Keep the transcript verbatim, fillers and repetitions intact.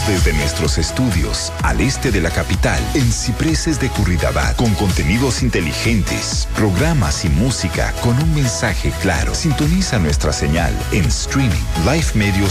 desde nuestros estudios al este de la capital, en Cipreses de Curridabat, con contenidos inteligentes, programas y música con un mensaje claro. Sintoniza nuestra señal en streaming, live medios